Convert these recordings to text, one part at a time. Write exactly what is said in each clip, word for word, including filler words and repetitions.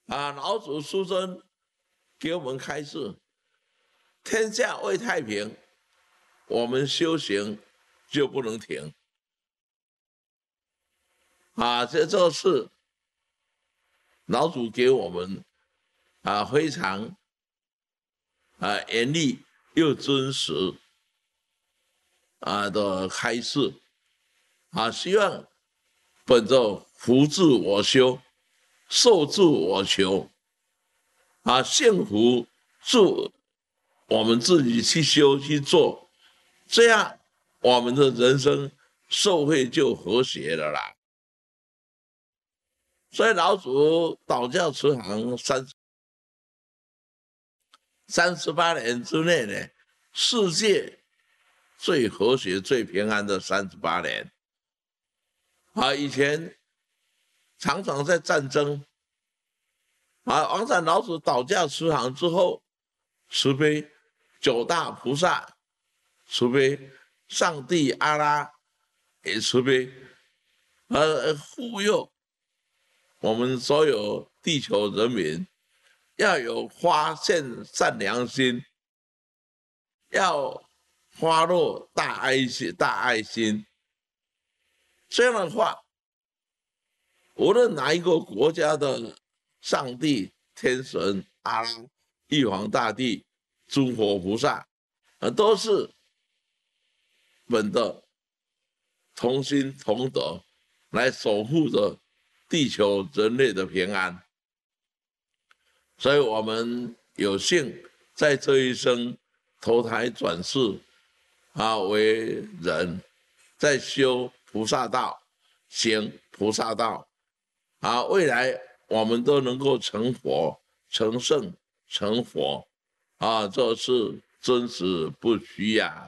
啊，老祖师尊给我们开示：天下未太平，我们修行就不能停。啊，这就是老祖给我们啊非常啊严厉又真实啊的开示啊，希望本着福自我修，寿自我求啊，幸福自我们自己去修去做，这样我们的人生社会就和谐了啦。所以老祖导教慈航三三十八年之内呢，世界最和谐、最平安的三十八年。啊，以前常常在战争。啊，王禅老祖导教慈航之后，慈悲九大菩萨，慈悲上帝阿拉，也慈悲，呃，护佑我们所有地球人民，要有发现善良心，要发落大爱心、大爱心。这样的话，无论哪一个国家的上帝、天神、阿拉、玉皇大帝、诸佛菩萨，啊，都是本的同心同德，来守护着地球人类的平安。所以我们有幸在这一生投胎转世啊为人，在修菩萨道，行菩萨道啊，未来我们都能够成佛、成圣、成佛啊，这是真实不虚呀。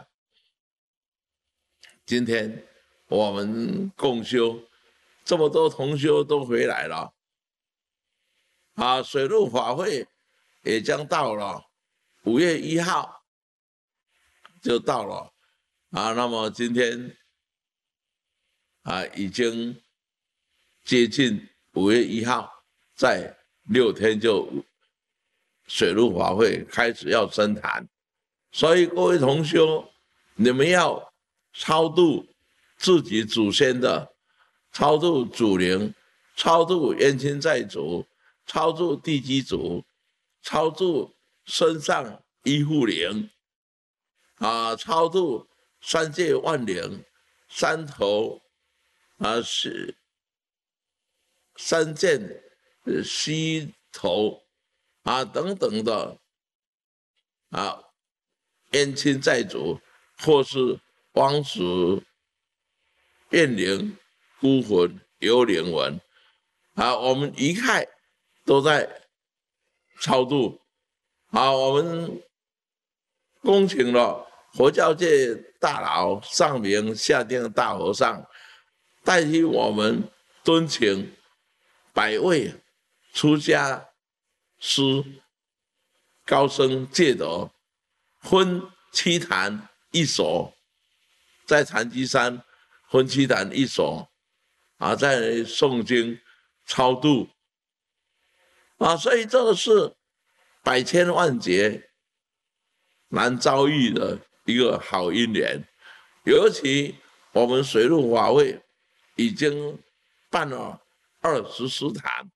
今天我们共修，这么多同修都回来了。啊，水陆法会也将到了，五月一号就到了啊。那么今天啊，已经接近五月一号，在六天就水陆法会开始要升坛，所以各位同修，你们要超度自己祖先的，超度祖灵，超度冤亲债主，超度地基主，超度身上医护灵，啊，超度三界万灵，三头啊是三件虚头啊等等的啊冤亲债主，或是枉死怨灵、孤魂、幽灵魂啊，我们一概都在超度啊。我们恭请了佛教界大佬上明下定大和尚，代替我们敦请百位出家师高僧戒德，分七坛一所，在禅机山分七坛一所啊，在诵经超度啊，所以这个是百千万劫难遭遇的一个好姻缘。尤其我们水陆法会已经办了二十四坛，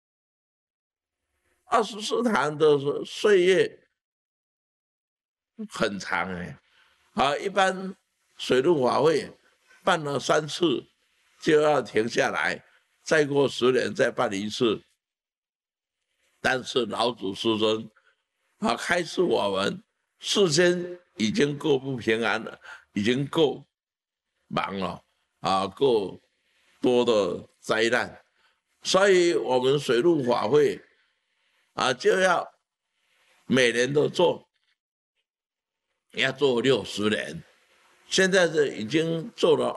二十四坛的岁月很长哎，啊，一般水陆法会办了三次就要停下来，再过十年再办一次。但是老祖师尊啊，开示我们，世间已经够不平安了，已经够忙了啊，够多的灾难，所以我们水陆法会啊，就要每年都做，要做六十年，现在是已经做了